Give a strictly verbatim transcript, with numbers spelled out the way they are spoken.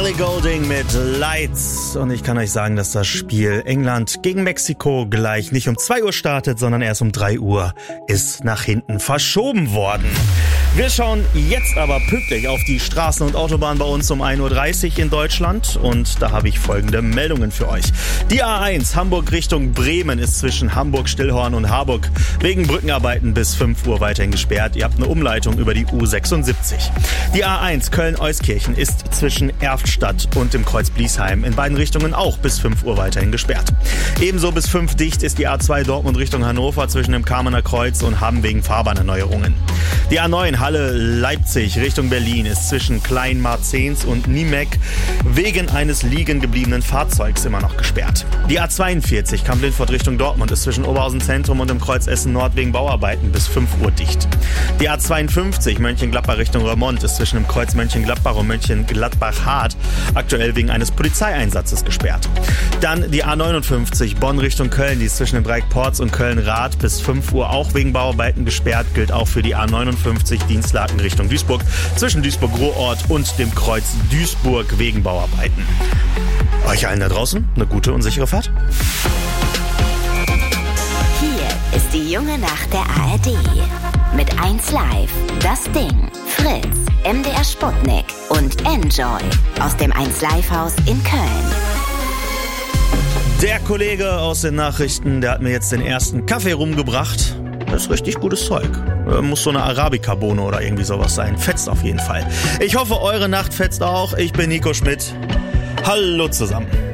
Ellie Goulding mit Lights. Und ich kann euch sagen, dass das Spiel England gegen Mexiko gleich nicht um zwei Uhr startet, sondern erst um drei Uhr ist nach hinten verschoben worden. Wir schauen jetzt aber pünktlich auf die Straßen und Autobahnen bei uns um ein Uhr dreißig in Deutschland. Und da habe ich folgende Meldungen für euch. Die A eins Hamburg Richtung Bremen ist zwischen Hamburg-Stillhorn und Harburg wegen Brückenarbeiten bis fünf Uhr weiterhin gesperrt. Ihr habt eine Umleitung über die U sechsundsiebzig. Die A eins Köln-Euskirchen ist zwischen Erftstadt und dem Kreuz Bliesheim in beiden Richtungen auch bis fünf Uhr weiterhin gesperrt. Ebenso bis fünf dicht ist die A zwei Dortmund Richtung Hannover zwischen dem Kamener Kreuz und Haben wegen Fahrbahnerneuerungen. Die A neun Halle-Leipzig Richtung Berlin ist zwischen Kleinmarzens und Niemek wegen eines liegen gebliebenen Fahrzeugs immer noch gesperrt. Die A zweiundvierzig Kamp-Lindfort Richtung Dortmund ist zwischen Oberhausen Zentrum und dem Kreuz Essen Nord wegen Bauarbeiten bis fünf Uhr dicht. Die A zweiundfünfzig Mönchengladbach Richtung Remont ist zwischen dem Kreuz Mönchengladbach und Mönchengladbach-Hart aktuell wegen eines Polizeieinsatzes gesperrt. Dann die A neunundfünfzig Bonn Richtung Köln, die ist zwischen dem Dreieck Porz und Köln-Rath bis fünf Uhr auch wegen Bauarbeiten gesperrt, gilt auch für die A neunundfünfzig Dienstlaken Richtung Duisburg zwischen Duisburg-Ruhrort und dem Kreuz Duisburg wegen Bauarbeiten. Euch allen da draußen eine gute und sichere Fahrt. Hier ist die junge Nacht der A R D. Mit eins Live, Das Ding, Fritz, M D R Sputnik und Enjoy aus dem eins Live Haus in Köln. Der Kollege aus den Nachrichten, der hat mir jetzt den ersten Kaffee rumgebracht. Das ist richtig gutes Zeug. Muss so eine Arabica-Bohne oder irgendwie sowas sein. Fetzt auf jeden Fall. Ich hoffe, eure Nacht fetzt auch. Ich bin Nico Schmidt. Hallo zusammen.